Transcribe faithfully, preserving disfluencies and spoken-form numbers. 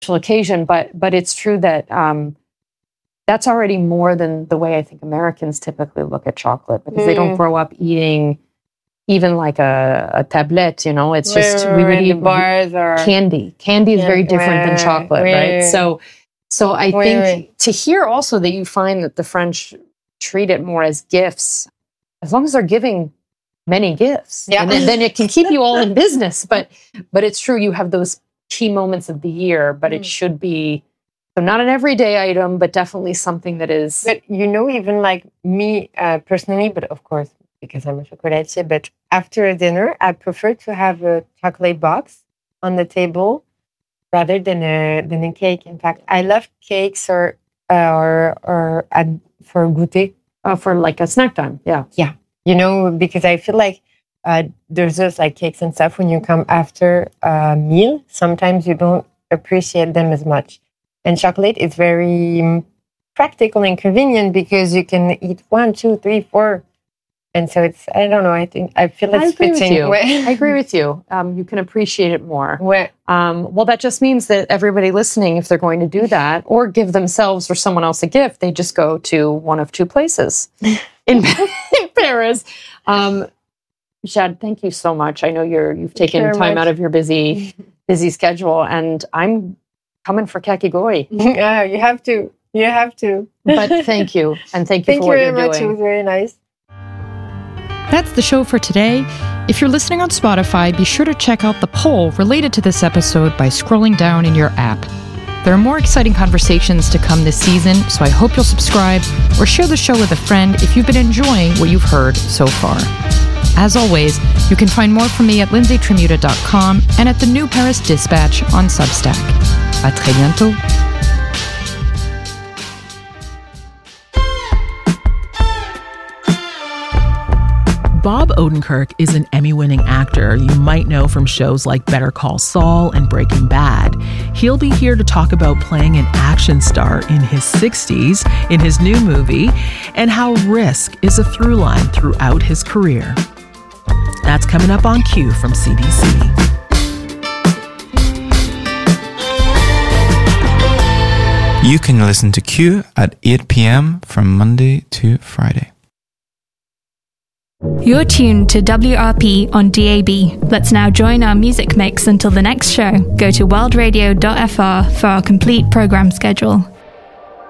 occasion, but but it's true that um, that's already more than the way I think Americans typically look at chocolate, because mm. they don't grow up eating even like a, a tablette, you know. It's just We're we would eat bars or candy. Candy is yeah, very different than chocolate, oui, right? So, so I oui, think oui. to hear also that you find that the French treat it more as gifts, as long as they're giving many gifts, yeah. and then, then it can keep you all in business. But but it's true, you have those key moments of the year, but mm. it should be so not an everyday item, but definitely something that is. But you know, even like me uh, personally, but of course, because I'm a chocolatier, but after a dinner, I prefer to have a chocolate box on the table rather than a than a cake. In fact, I love cakes or uh, or or uh, for goûter, uh, for like a snack time. Yeah, yeah. You know, because I feel like uh, there's just like cakes and stuff when you come after a meal. Sometimes you don't appreciate them as much, and chocolate is very practical and convenient because you can eat one, two, three, four. And so it's, I don't know, I think, I feel it's I agree fitting. With you. I agree with you. Um, you can appreciate it more. Ouais. Um, well, that just means that everybody listening, if they're going to do that or give themselves or someone else a gift, they just go to one of two places in, in Paris. Um, Jade, thank you so much. I know you're, you've taken Thank you time much. out of your busy, busy schedule, and I'm coming for Kakigori. Yeah, you have to. You have to. But thank you. And thank you thank for what you you're very much. doing. It was very nice. That's the show for today. If you're listening on Spotify, be sure to check out the poll related to this episode by scrolling down in your app. There are more exciting conversations to come this season, so I hope you'll subscribe or share the show with a friend if you've been enjoying what you've heard so far. As always, you can find more from me at lindsay trimuta dot com and at the New Paris Dispatch on Substack. À très bientôt. Bob Odenkirk is an Emmy-winning actor you might know from shows like Better Call Saul and Breaking Bad. He'll be here to talk about playing an action star in his sixties in his new movie and how risk is a through line throughout his career. That's coming up on Q from C B C. You can listen to Q at eight p.m. from Monday to Friday. You're tuned to W R P on D A B. Let's now join our music mix until the next show. Go to world radio dot f r for our complete program schedule.